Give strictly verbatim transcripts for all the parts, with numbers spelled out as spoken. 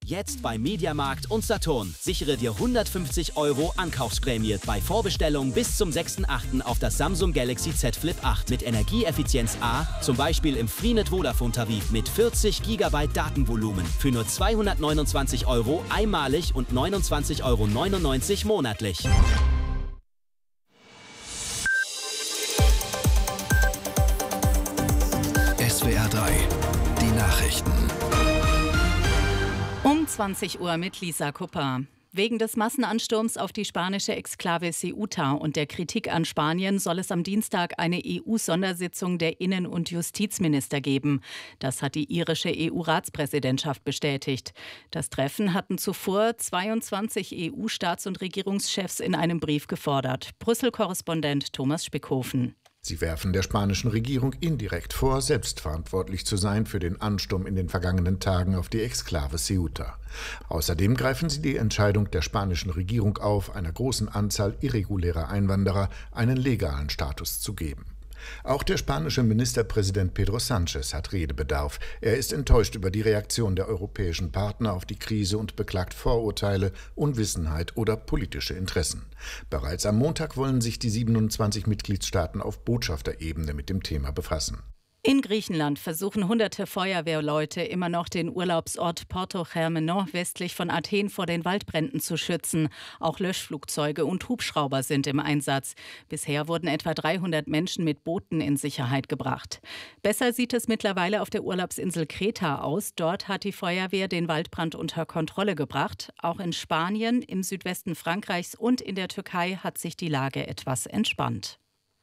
Jetzt bei Mediamarkt und Saturn. Sichere dir hundertfünfzig Euro Ankaufsprämie bei Vorbestellung bis zum sechsten achten auf das Samsung Galaxy Z Flip acht mit Energieeffizienz A, zum Beispiel im Freenet Vodafone Tarif mit vierzig Gigabyte Datenvolumen für nur zweihundertneunundzwanzig Euro einmalig und neunundzwanzig Euro neunundneunzig monatlich. S W R drei, die Nachrichten. Um zwanzig Uhr mit Lisa Kupper. Wegen des Massenansturms auf die spanische Exklave Ceuta und der Kritik an Spanien soll es am Dienstag eine E U-Sondersitzung der Innen- und Justizminister geben. Das hat die irische E U-Ratspräsidentschaft bestätigt. Das Treffen hatten zuvor zweiundzwanzig E U-Staats- und Regierungschefs in einem Brief gefordert. Brüssel-Korrespondent Thomas Spickhofen. Sie werfen der spanischen Regierung indirekt vor, selbstverantwortlich zu sein für den Ansturm in den vergangenen Tagen auf die Exklave Ceuta. Außerdem greifen sie die Entscheidung der spanischen Regierung auf, einer großen Anzahl irregulärer Einwanderer einen legalen Status zu geben. Auch der spanische Ministerpräsident Pedro Sánchez hat Redebedarf. Er ist enttäuscht über die Reaktion der europäischen Partner auf die Krise und beklagt Vorurteile, Unwissenheit oder politische Interessen. Bereits am Montag wollen sich die siebenundzwanzig Mitgliedstaaten auf Botschafterebene mit dem Thema befassen. In Griechenland versuchen hunderte Feuerwehrleute immer noch den Urlaubsort Porto Germano westlich von Athen vor den Waldbränden zu schützen. Auch Löschflugzeuge und Hubschrauber sind im Einsatz. Bisher wurden etwa dreihundert Menschen mit Booten in Sicherheit gebracht. Besser sieht es mittlerweile auf der Urlaubsinsel Kreta aus. Dort hat die Feuerwehr den Waldbrand unter Kontrolle gebracht. Auch in Spanien, im Südwesten Frankreichs und in der Türkei hat sich die Lage etwas entspannt.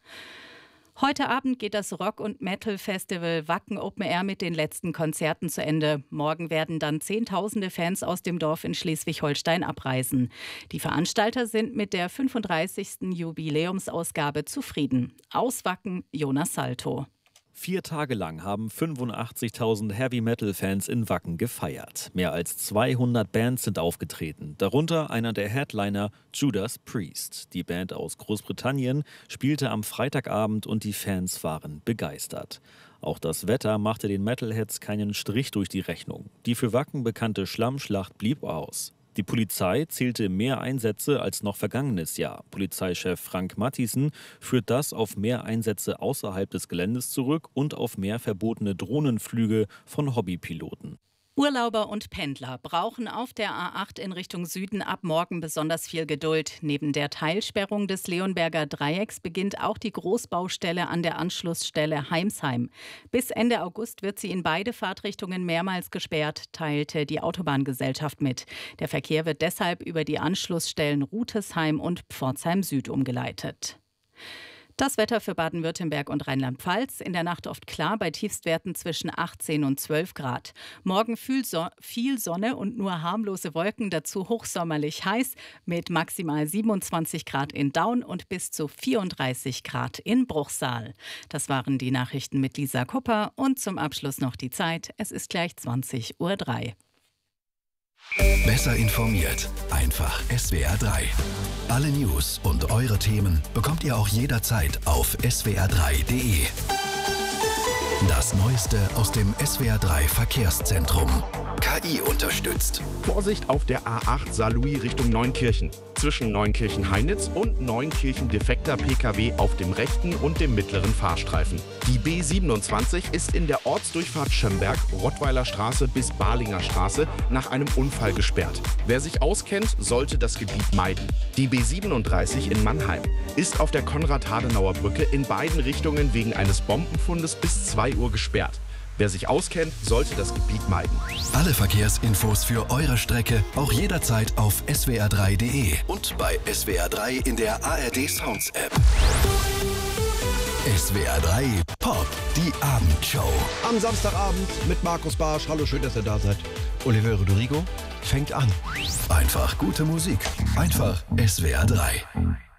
Heute Abend geht das Rock- und Metal-Festival Wacken Open Air mit den letzten Konzerten zu Ende. Morgen werden dann Zehntausende Fans aus dem Dorf in Schleswig-Holstein abreisen. Die Veranstalter sind mit der fünfunddreißigsten Jubiläumsausgabe zufrieden. Aus Wacken, Jonas Salto. Vier Tage lang haben fünfundachtzigtausend Heavy-Metal-Fans in Wacken gefeiert. Mehr als zweihundert Bands sind aufgetreten, darunter einer der Headliner Judas Priest. Die Band aus Großbritannien spielte am Freitagabend und die Fans waren begeistert. Auch das Wetter machte den Metalheads keinen Strich durch die Rechnung. Die für Wacken bekannte Schlammschlacht blieb aus. Die Polizei zählte mehr Einsätze als noch vergangenes Jahr. Polizeichef Frank Matthiessen führt das auf mehr Einsätze außerhalb des Geländes zurück und auf mehr verbotene Drohnenflüge von Hobbypiloten. Urlauber und Pendler brauchen auf der A acht in Richtung Süden ab morgen besonders viel Geduld. Neben der Teilsperrung des Leonberger Dreiecks beginnt auch die Großbaustelle an der Anschlussstelle Heimsheim. Bis Ende August wird sie in beide Fahrtrichtungen mehrmals gesperrt, teilte die Autobahngesellschaft mit. Der Verkehr wird deshalb über die Anschlussstellen Rutesheim und Pforzheim Süd umgeleitet. Das Wetter für Baden-Württemberg und Rheinland-Pfalz. In der Nacht oft klar, bei Tiefstwerten zwischen achtzehn und zwölf Grad. Morgen viel, so- viel Sonne und nur harmlose Wolken, dazu hochsommerlich heiß mit maximal siebenundzwanzig Grad in Daun und bis zu vierunddreißig Grad in Bruchsal. Das waren die Nachrichten mit Lisa Kupper und zum Abschluss noch die Zeit. Es ist gleich zwanzig Uhr drei. Besser informiert, einfach S W R drei. Alle News und eure Themen bekommt ihr auch jederzeit auf S W R drei Punkt de. Das Neueste aus dem S W R drei Verkehrszentrum. K I unterstützt. Vorsicht auf der A acht Saarlouis Richtung Neunkirchen. Zwischen Neunkirchen-Heinitz und Neunkirchen defekter P K W auf dem rechten und dem mittleren Fahrstreifen. Die B siebenundzwanzig ist in der Ortsdurchfahrt Schömberg, Rottweiler Straße bis Balinger Straße nach einem Unfall gesperrt. Wer sich auskennt, sollte das Gebiet meiden. Die B siebenunddreißig in Mannheim ist auf der Konrad-Adenauer-Brücke in beiden Richtungen wegen eines Bombenfundes bis zwei Uhr gesperrt. Wer sich auskennt, sollte das Gebiet meiden. Alle Verkehrsinfos für eure Strecke auch jederzeit auf S W R drei Punkt de und bei S W R drei in der A R D Sounds App. S W R drei Pop, die Abendshow. Am Samstagabend mit Markus Barsch. Hallo, schön, dass ihr da seid. Oliver Rodrigo fängt an. Einfach gute Musik. Einfach S W R drei.